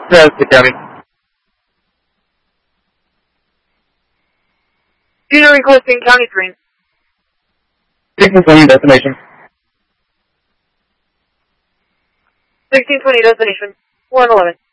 The county. Unit requesting county screen. 1620 destination. 1620 destination. 111.